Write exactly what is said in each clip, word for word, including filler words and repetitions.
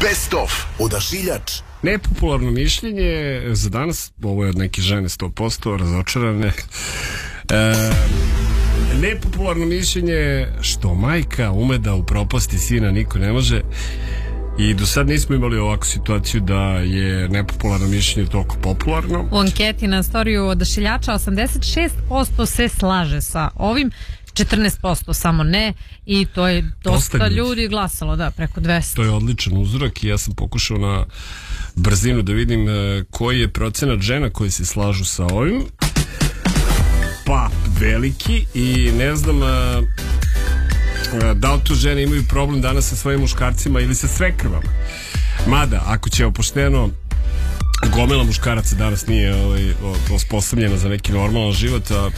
Best of Odašiljač. Nepopularno mišljenje za danas, ovo je od neke žene sto posto razočarane. E, nepopularno mišljenje što majka ume da upropasti sina niko ne može. I do sad nismo imali ovakvu situaciju da je nepopularno mišljenje toliko popularno. U anketi na storiju Odašiljača osamdeset šest posto se slaže sa ovim, četrnaest posto samo ne, i to je dosta, dosta ljudi glasalo, da, preko dvesta. To je odličan uzorak i ja sam pokušao na brzinu da vidim koji je procenat žena koji se slažu sa ovim. Pa veliki, i ne znam da li tu žene imaju problem danas sa svojim muškarcima ili sa svekrvama. Mada, ako će opošteno, gomila muškaraca danas nije ovaj, osposobljena za neki normalan život, a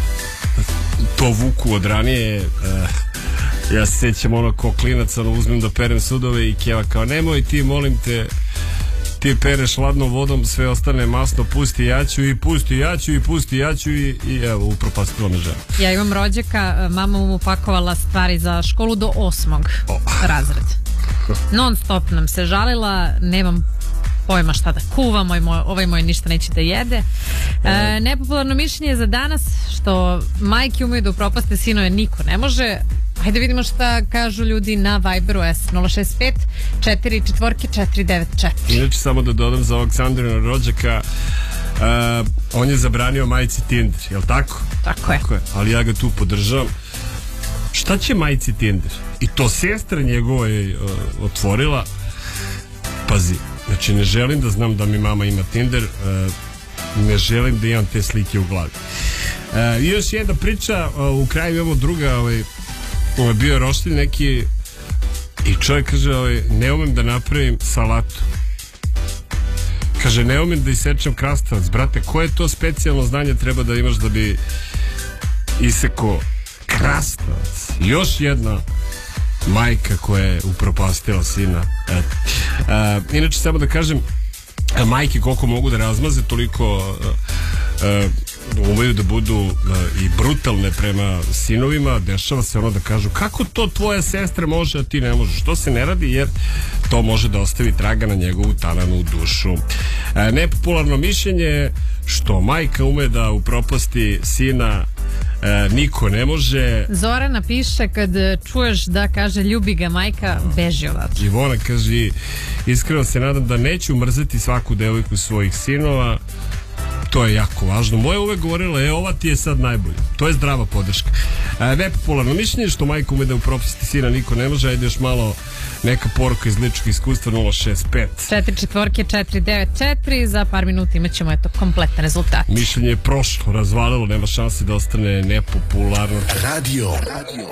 to vuku od ranije. Uh, ja se sjećam ono ko klinac, ono, uzmem da perem sudove i Keva kao nemoj ti, molim te, ti pereš hladnom vodom, sve ostane masno, pusti jaću i pusti jaću i pusti jaću i, i evo, upropastila me žena. Ja imam rođaka, mama mu pakovala stvari za školu do osmog oh. razred. Non stop nam se žalila, nemam pojma šta da kuva, moj, moj, ovaj moj ništa neće da jede. E, nepopularno mišljenje za danas, što majke umeju da upropaste sinove niko ne može. Hajde vidimo šta kažu ljudi na Viberu S nula šest pet četiri četiri četiri devet četiri. Inače, samo da dodam za ovog Sandrina rođaka, uh, on je zabranio majci Tinder, jel tako? Tako je. Tako je, ali ja ga tu podržavam. Šta će majci Tinder? I to sestra njegova je uh, otvorila. Pazi, znači ne želim da znam da mi mama ima Tinder, uh, ne želim da imam te slike u glavi. Uh, I još jedna priča, uh, u kraju imamo druga, ovaj, uh, bio je roštilj neki i čovjek kaže, ovaj, ne umem da napravim salatu. Kaže, ne umem da isečem krastavac. Brate, koje to specijalno znanje treba da imaš da bi isekao krastavac? Još jedna majka koja je upropastila sina. Uh, inače, samo da kažem, majke koliko mogu da razmaze, toliko uh, uh, umeju da budu uh, i brutalne prema sinovima. Dešava se ono da kažu, kako to tvoja sestra može, a ti ne možeš. To se ne radi, jer to može da ostavi traga na njegovu tananu dušu. Uh, nepopularno mišljenje što majka ume da upropasti sina E, niko ne može. Zorana piše, kad čuješ da kaže ljubi ga majka, beži odatle. Ivona kaže, iskreno se nadam da neću mrzeti svaku devojku svojih sinova. To je jako važno. Moja uvek govorila, e, ova ti je sad najbolja. To je zdrava podrška. E, nepopularno mišljenje što majka ume da upropasti sina niko ne može. Ajde još malo neka poruka iz ličnog iskustva. Nula šest pet četiri četiri četiri devet četiri. Za par minuta imat ćemo eto kompletan rezultat. Mišljenje je prošlo, razvalilo, nema šanse da ostane nepopularno. Radio, Radio.